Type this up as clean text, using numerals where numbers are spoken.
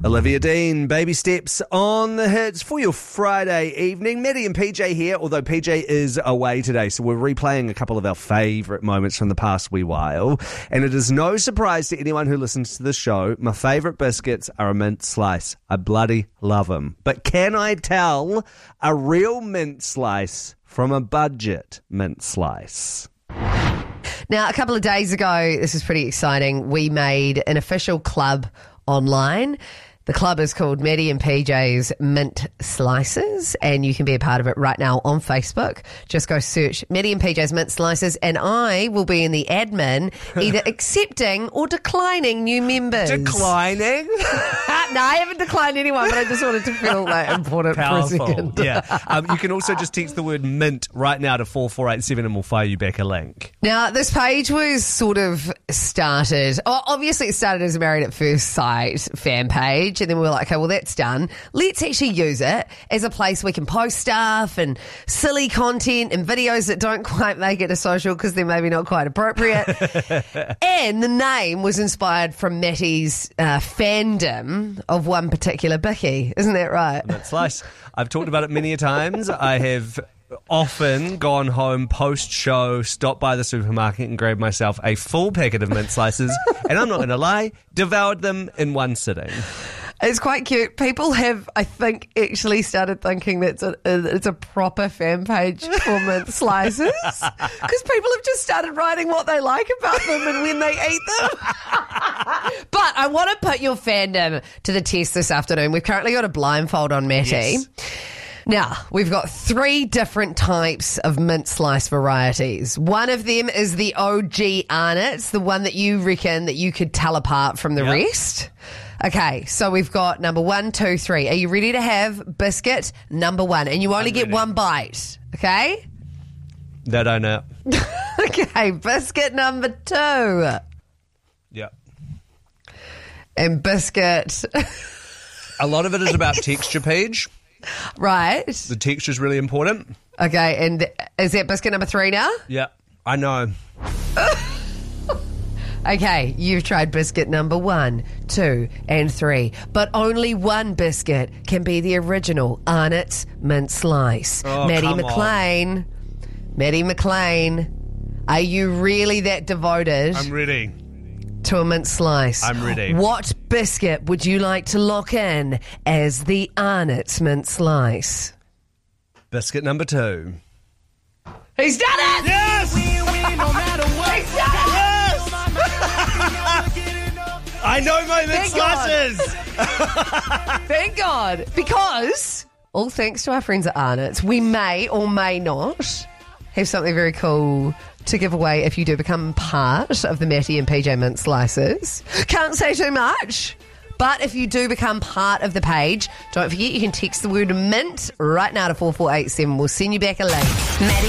Olivia Dean, Baby Steps on the hits for your Friday evening. Maddie and PJ here, although PJ is away today, so we're replaying a couple of our favourite moments from the past wee while. And it is no surprise to anyone who listens to the show, my favourite biscuits are a mint slice. I bloody love them. But can I tell a real mint slice from a budget mint slice? Now, a couple of days ago, this is pretty exciting, we made an official club online. The club is called Maddie and PJ's Mint Slices, and you can be a part of it right now on Facebook. Just go search Maddie and PJ's Mint Slices, and I will be in the admin either accepting or declining new members. Declining? No, I haven't declined anyone, but I just wanted to feel important Powerful. for a second. Yeah. You can also just text the word mint right now to 4487 and we'll fire you back a link. Now, this page was sort of started, obviously it started as a Married at First Sight fan page, and then we were like, okay, well, that's done. Let's actually use it as a place we can post stuff and silly content and videos that don't quite make it to social because they're maybe not quite appropriate. And the name was inspired from Matty's fandom of one particular bicky. Isn't that right? Mint slice. I've talked about it many a times. I have often gone home post-show, stopped by the supermarket and grabbed myself a full packet of mint slices, and I'm not going to lie, devoured them in one sitting. It's quite cute. People have, I think, actually started thinking that it's a proper fan page for mint slices because people have just started writing what they like about them and when they eat them. But I want to put your fandom to the test this afternoon. We've currently got a blindfold on Matty. Yes. Now, we've got 3 different types of mint slice varieties. One of them is the OG Arnott's, the one that you reckon that you could tell apart from the rest. Okay, so we've got number 1, 2, 3. Are you ready to have biscuit number 1? And you only get one bite, okay? That I know. Okay, biscuit number 2. Yeah. And biscuit... A lot of it is about texture, Paige. Right. The texture is really important. Okay, and is that biscuit number 3 now? Yeah, I know. Okay, you've tried biscuit number 1, 2, and 3, but only one biscuit can be the original Arnott's mint slice. Oh, Maddie come McLean. Maddie McLean, are you really that devoted I'm ready. to a mint slice? I'm ready. What biscuit would you like to lock in as the Arnott's mint slice? Biscuit number 2. He's done it! Yes! He's done it! I know my mint Thank slices! Thank God. Because, all thanks to our friends at Arnott's, we may or may not have something very cool to give away if you do become part of the Matty and PJ Mint Slices. Can't say too much, but if you do become part of the page, don't forget you can text the word mint right now to 4487. We'll send you back a link. Maddie